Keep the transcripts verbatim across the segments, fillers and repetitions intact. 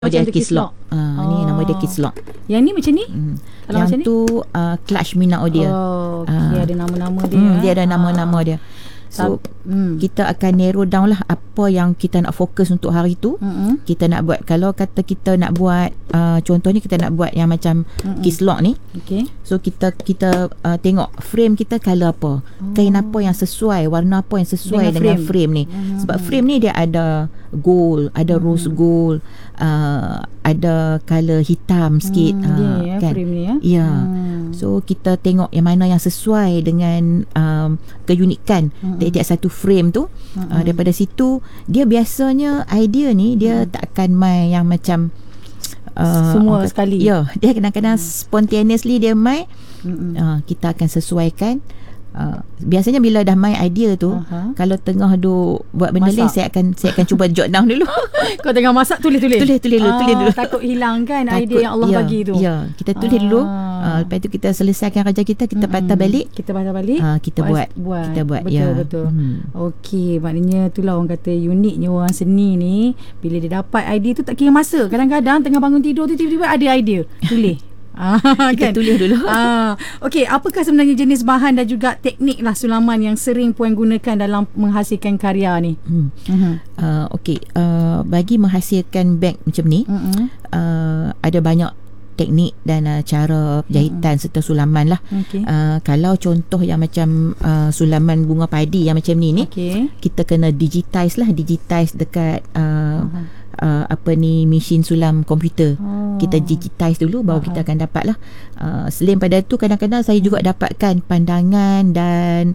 Macam dia kislok. Uh, oh. Ni nama dia kislok. Yang ni macam ni? Hmm. Kalau yang macam tu uh, clutch minau dia. Oh, okay. uh, ada nama-nama dia. Hmm, dia ada nama-nama uh. dia. So hmm. kita akan narrow down lah apa yang kita nak fokus untuk hari tu. Mm-hmm. Kita nak buat, kalau kata kita nak buat uh, contohnya kita nak buat yang macam mm-hmm. kislok ni. Okay. So kita kita uh, tengok frame kita color apa, oh. kain apa yang sesuai, warna apa yang sesuai dengan, dengan frame. frame ni. Mm-hmm. Sebab frame ni dia ada gold, ada mm-hmm. rose gold, uh, ada color hitam sikit. Mm, uh, dia, kan? Frame ni ya. Ya. Mm. So kita tengok yang mana yang sesuai dengan um, keunikan mm-hmm. tiap-tiap satu frame tu. Mm-hmm. Uh, daripada situ dia biasanya idea ni dia mm. tak akan main yang macam uh, semua orang, sekali. Ya, dia kadang-kadang mm. spontaneously dia main. Mm-hmm. Uh, kita akan sesuaikan. Uh, biasanya bila dah main idea tu, uh-huh. kalau tengah duk buat benda lain, saya akan saya akan cuba jot down dulu. Kau tengah masak, tulis-tulis. Tulis-tulis dulu, ah, tulis dulu. Takut hilang kan takut, idea yang Allah ya, bagi tu. Ya, kita tulis ah. dulu. Uh, lepas tu kita selesaikan kerja kita, kita mm-hmm. patah balik. Kita patah balik. Uh, kita buat, buat. Kita buat. Betul, ya. betul. Hmm. Okey, maknanya itulah orang kata uniknya orang seni ni, bila dia dapat idea tu tak kira masa. Kadang-kadang tengah bangun tidur tu tiba-tiba ada idea. Tulis. Ah, kita kan? tulis dulu. Ah, okey, apakah sebenarnya jenis bahan dan juga teknik lah sulaman yang sering puan gunakan dalam menghasilkan karya ni? Hmm. Uh-huh. Uh, okey, uh, bagi menghasilkan beg macam ni, uh-huh. uh, ada banyak teknik dan uh, cara jahitan uh-huh. serta sulaman lah. Okay. Uh, kalau contoh yang macam uh, sulaman bunga padi yang macam ni ni, okay. kita kena digitize lah, digitize dekat uh, uh-huh. Uh, apa ni mesin sulam komputer. Oh. Kita digitize dulu baru uh-huh. kita akan dapat lah. Uh, selain pada tu kadang-kadang saya juga dapatkan pandangan dan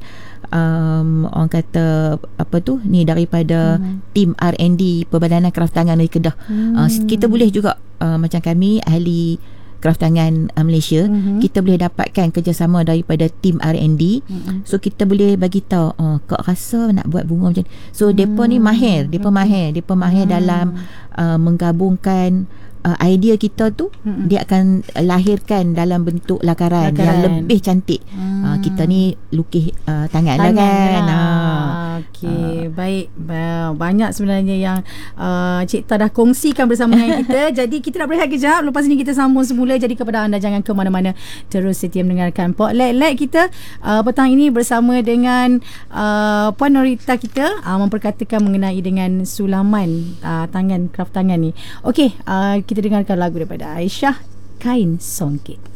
um, orang kata apa tu ni daripada uh-huh. tim R and D Perbadanan Kraftangan dari Kedah. Hmm. Uh, kita boleh juga uh, macam kami ahli kraftangan uh, Malaysia, uh-huh. kita boleh dapatkan kerjasama daripada tim R and D. Uh-huh. So kita boleh bagi tahu, oh, kak rasa nak buat bunga macam ni. So uh-huh. depa ni mahir, depa okay. mahir, depa mahir uh-huh. dalam uh, menggabungkan uh, idea kita tu, uh-huh. dia akan lahirkan dalam bentuk lakaran, lakaran. yang lebih cantik. Uh-huh. Uh, kita ni lukis uh, tangan, tangan lah kan. Lah. Uh. Okey, uh. baik. Banyak sebenarnya yang uh, Cik Ta dah kongsikan bersama dengan kita. Jadi kita nak berehat kejap. Lepas ni kita sambung semula. Jadi kepada anda jangan ke mana-mana, terus setia mendengarkan Spotlight kita uh, petang ini bersama dengan uh, Puan Norita kita uh, memperkatakan mengenai dengan sulaman uh, tangan, kraft tangan ni. Okey, uh, kita dengarkan lagu daripada Aisyah, Kain Songket.